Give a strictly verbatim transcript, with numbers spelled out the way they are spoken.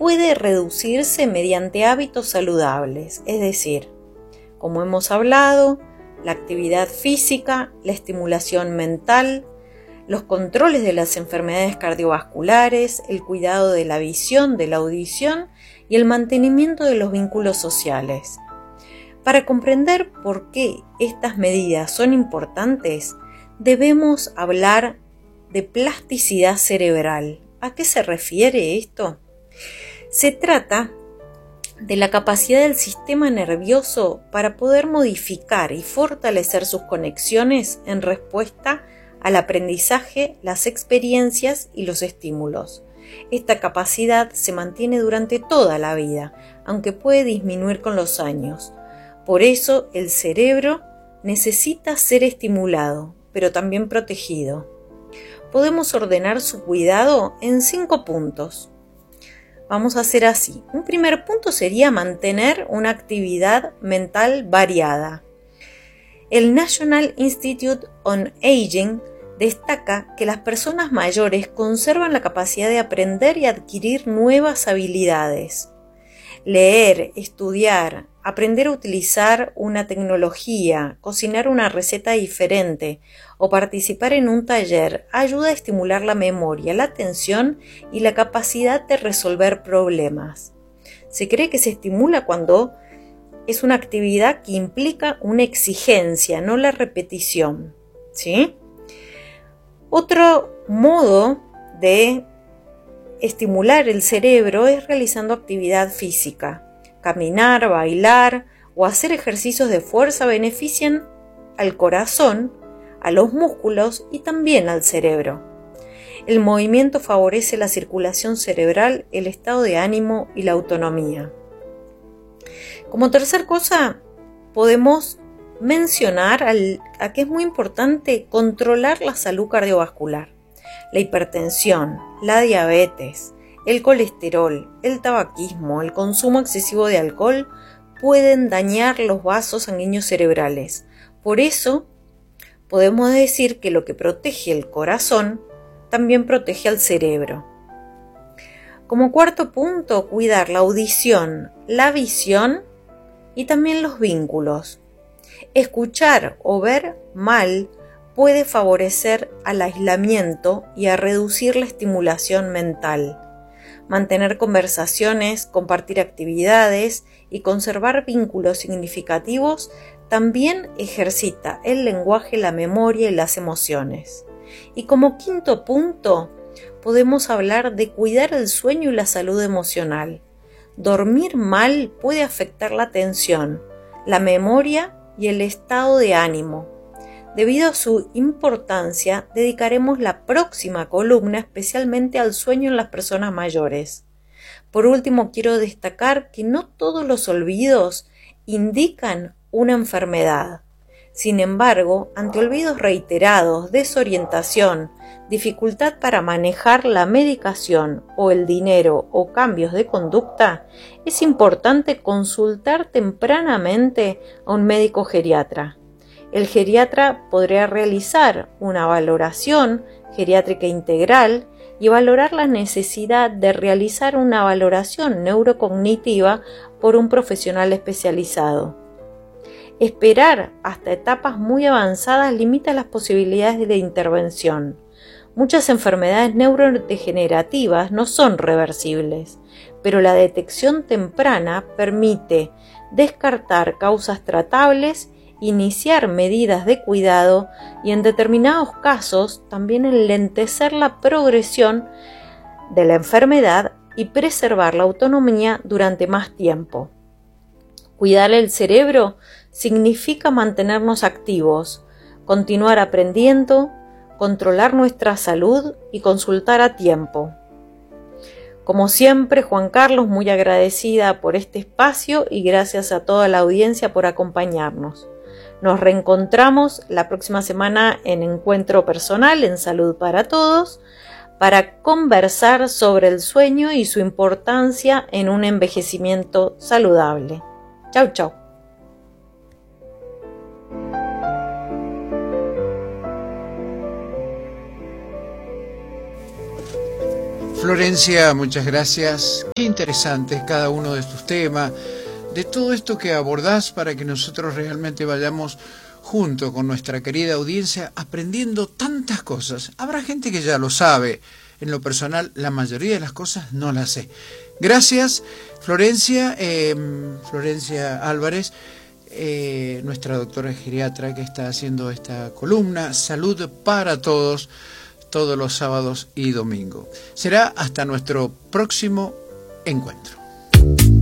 puede reducirse mediante hábitos saludables, es decir, como hemos hablado, la actividad física, la estimulación mental, los controles de las enfermedades cardiovasculares, el cuidado de la visión, de la audición y el mantenimiento de los vínculos sociales. Para comprender por qué estas medidas son importantes, debemos hablar de plasticidad cerebral. ¿A qué se refiere esto? Se trata de la capacidad del sistema nervioso para poder modificar y fortalecer sus conexiones en respuesta al aprendizaje, las experiencias y los estímulos. Esta capacidad se mantiene durante toda la vida, aunque puede disminuir con los años. Por eso el cerebro necesita ser estimulado, pero también protegido. Podemos ordenar su cuidado en cinco puntos. Vamos a hacer así. Un primer punto sería mantener una actividad mental variada. El National Institute on Aging destaca que las personas mayores conservan la capacidad de aprender y adquirir nuevas habilidades. Leer, estudiar, aprender a utilizar una tecnología, cocinar una receta diferente o participar en un taller ayuda a estimular la memoria, la atención y la capacidad de resolver problemas. Se cree que se estimula cuando es una actividad que implica una exigencia, no la repetición, ¿sí? Otro modo de estimular el cerebro es realizando actividad física. Caminar, bailar o hacer ejercicios de fuerza benefician al corazón, a los músculos y también al cerebro. El movimiento favorece la circulación cerebral, el estado de ánimo y la autonomía. Como tercer cosa, podemos mencionar al, a que es muy importante controlar la salud cardiovascular. La hipertensión, la diabetes, el colesterol, el tabaquismo, el consumo excesivo de alcohol pueden dañar los vasos sanguíneos cerebrales. Por eso, podemos decir que lo que protege el corazón también protege al cerebro. Como cuarto punto, cuidar la audición, la visión y también los vínculos. Escuchar o ver mal puede favorecer al aislamiento y a reducir la estimulación mental. Mantener conversaciones, compartir actividades y conservar vínculos significativos también ejercita el lenguaje, la memoria y las emociones. Y como quinto punto, podemos hablar de cuidar el sueño y la salud emocional. Dormir mal puede afectar la atención, la memoria y el estado de ánimo. Debido a su importancia, dedicaremos la próxima columna especialmente al sueño en las personas mayores. Por último, quiero destacar que no todos los olvidos indican una enfermedad. Sin embargo, ante olvidos reiterados, desorientación, dificultad para manejar la medicación o el dinero o cambios de conducta, es importante consultar tempranamente a un médico geriatra. El geriatra podrá realizar una valoración geriátrica integral y valorar la necesidad de realizar una valoración neurocognitiva por un profesional especializado. Esperar hasta etapas muy avanzadas limita las posibilidades de intervención. Muchas enfermedades neurodegenerativas no son reversibles, pero la detección temprana permite descartar causas tratables, iniciar medidas de cuidado y en determinados casos también enlentecer la progresión de la enfermedad y preservar la autonomía durante más tiempo. Cuidar el cerebro significa mantenernos activos, continuar aprendiendo, controlar nuestra salud y consultar a tiempo. Como siempre, Juan Carlos, muy agradecida por este espacio y gracias a toda la audiencia por acompañarnos. Nos reencontramos la próxima semana en Encuentro Personal en Salud para Todos para conversar sobre el sueño y su importancia en un envejecimiento saludable. Chau, chau. Florencia, muchas gracias. Qué interesante es cada uno de estos temas, de todo esto que abordás para que nosotros realmente vayamos junto con nuestra querida audiencia aprendiendo tantas cosas. Habrá gente que ya lo sabe. En lo personal, la mayoría de las cosas no las sé. Gracias, Florencia, eh, Florencia Álvarez, eh, nuestra doctora geriatra que está haciendo esta columna, Salud para Todos, todos los sábados y domingos. Será hasta nuestro próximo encuentro.